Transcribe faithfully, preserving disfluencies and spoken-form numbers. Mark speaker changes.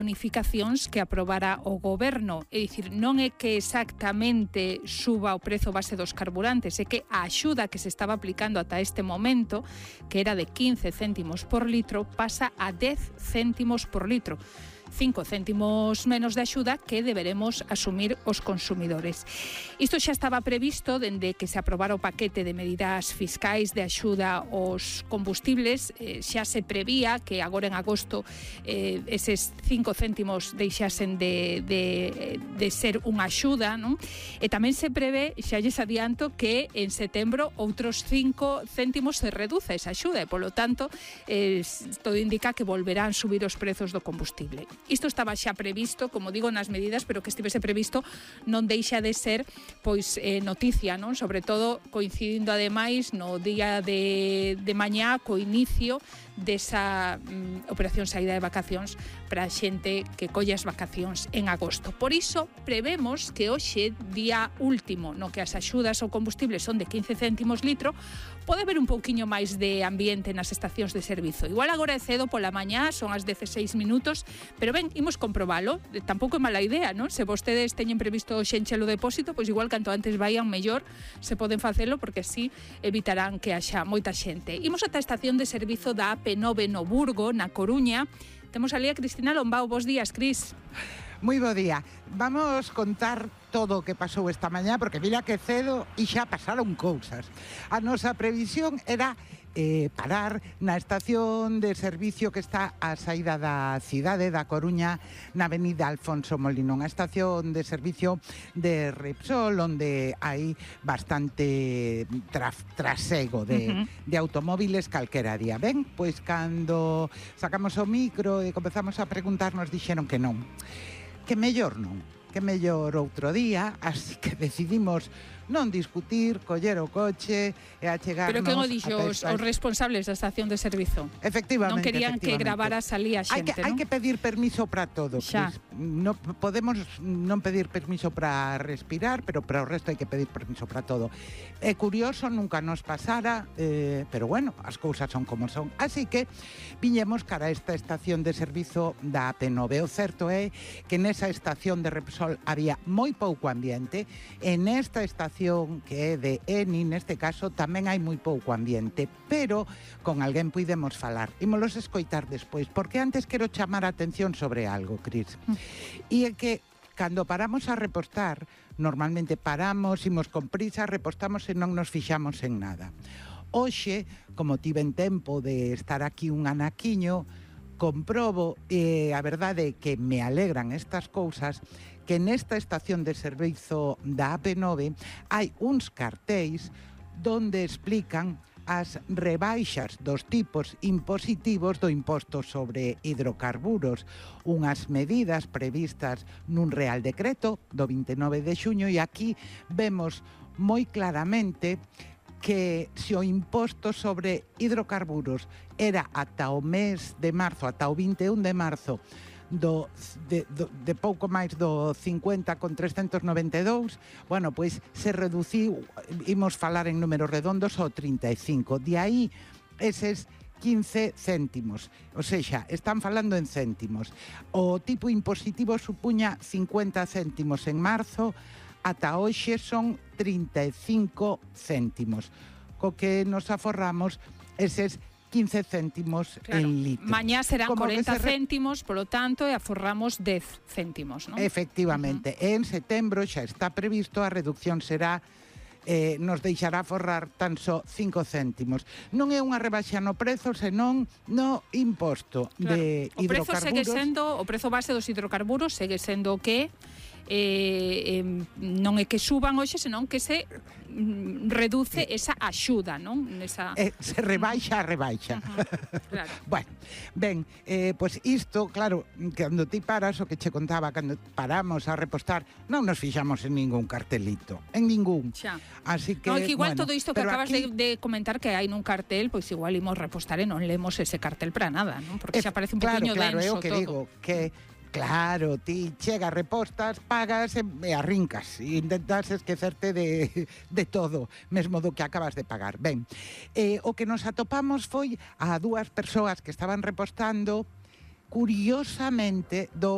Speaker 1: bonificacións que aprobara o goberno. É dicir, non é que exactamente suba o prezo base dos carburantes, é que a axuda que se estaba aplicando ata este momento, que era de quince céntimos por litro, pasa a dez céntimos por litro. cinco céntimos menos de axuda que deberemos asumir os consumidores. Isto xa estaba previsto dende que se aprobara o paquete de medidas fiscais de axuda aos combustibles. Eh, xa se prevía que agora en agosto eh, eses cinco céntimos deixasen de, de, de ser unha axuda, non? E tamén se prevé, xa lles adianto, que en setembro outros cinco céntimos se reduce esa axuda e, polo tanto, eh, todo indica que volverán subir os prezos do combustible. Isto estaba xa previsto, como digo, nas medidas, pero que estivese previsto non deixa de ser pois eh, noticia, non? Sobre todo coincidindo ademais no día de, de mañá co inicio desa mm, operación saída de vacacións para a xente que colle as vacacións en agosto. Por iso, prevemos que hoxe, día último, no que as axudas ao combustible son de quince céntimos litro, pode haber un pouquiño máis de ambiente nas estacións de servizo. Igual agora é cedo pola mañá, son as dezaseis minutos, pero ben, imos comprobalo. Tampouco é mala idea, non? Se vostedes teñen previsto xenchelo depósito, pois igual canto antes vayan mellor, se poden facelo, porque así evitarán que haxa moita xente. Imos ata a estación de servizo da A P nove no Burgo, na Coruña. Temos ali a Cristina Lombao. Bos días, Cris.
Speaker 2: Moi bo día. Vamos contar todo o que pasou esta mañá, porque mira que cedo e xa pasaron cousas. A nosa previsión era eh, parar na estación de servicio que está á saída da cidade da Coruña, na avenida Alfonso Molino, unha estación de servicio de Repsol, onde hai bastante traf, trasego de, uh-huh. de automóviles calquera día. Ben, pois cando sacamos o micro e comezamos a preguntarnos, dixeron que non. Que mellor non, que mellor outro día, así que decidimos non discutir, coller o coche e achegarnos...
Speaker 1: Pero que o dixo os, os responsables da estación de servizo?
Speaker 2: Efectivamente,
Speaker 1: non querían
Speaker 2: efectivamente.
Speaker 1: que gravaras ali a xente,
Speaker 2: hai que,
Speaker 1: non?
Speaker 2: Hai que pedir permiso para todo, Cris. No, podemos non pedir permiso para respirar, pero para o resto hai que pedir permiso para todo. É curioso, nunca nos pasara, eh, pero bueno, as cousas son como son. Así que viñemos cara a esta estación de servizo da A P nove. O certo é que nesa estación de Repsol había moi pouco ambiente, e nesta estación que é de Eni, neste caso, tamén hai moi pouco ambiente, pero con alguén puidemos falar. Ímolos escoitar despois, porque antes quero chamar a atención sobre algo, Cris. Mm. E é que cando paramos a repostar, normalmente paramos, imos con prisa, repostamos e non nos fixamos en nada. Hoxe, como tiven tempo de estar aquí un anaquiño, comprobo, e eh, a verdade é que me alegran estas cousas, que nesta estación de servizo da A P nove hai uns cartéis donde explican as rebaixas dos tipos impositivos do imposto sobre hidrocarburos, unhas medidas previstas nun Real Decreto do vinte e nove de xuño, e aquí vemos moi claramente que se o imposto sobre hidrocarburos era ata o mes de marzo, ata o vinte e un de marzo, do, de, do, de pouco máis do cincuenta con trescentos noventa e dous, bueno, pois se reduciu, imos falar en números redondos, ao trinta e cinco. De aí, eses quince céntimos, ou seja, están falando en céntimos. O tipo impositivo supuña cincuenta céntimos en marzo, ata hoxe son trinta e cinco céntimos, co que nos aforramos eses quince céntimos, claro, en litro.
Speaker 1: Mañá serán como corenta se re... céntimos, polo tanto, e aforramos dez céntimos, non?
Speaker 2: Efectivamente. Uh-huh. En setembro xa está previsto, a reducción será eh, nos deixará aforrar tan só cinco céntimos. Non é unha rebaixa no prezo, senón no imposto, claro, de hidrocarburos. O prezo segue sendo, o prezo base dos hidrocarburos segue sendo o que Eh, eh, non é que suban hoxe, senón que se mm, reduce esa axuda, non? Esa... Eh, se rebaixa a rebaixa.
Speaker 1: Uh-huh. Claro.
Speaker 2: Bueno, ben, eh, pois isto, claro, cando ti paras, o que che contaba, cando paramos a repostar, non nos fixamos en ningún cartelito, en ningún.
Speaker 1: Xa.
Speaker 2: Así que,
Speaker 1: no, que igual
Speaker 2: bueno,
Speaker 1: todo isto que acabas
Speaker 2: aquí...
Speaker 1: de, de comentar que hai nun cartel, pois igual imos repostar e non lemos ese cartel para nada, non? Porque xa parece un
Speaker 2: claro,
Speaker 1: poquinho
Speaker 2: claro,
Speaker 1: denso
Speaker 2: é o que
Speaker 1: todo.
Speaker 2: digo, que claro, ti chegas, repostas, pagas e, e arrincas. E intentas esquecerte de, de todo, mesmo do que acabas de pagar. Ben, eh, o que nos atopamos foi a dúas persoas que estaban repostando, curiosamente, do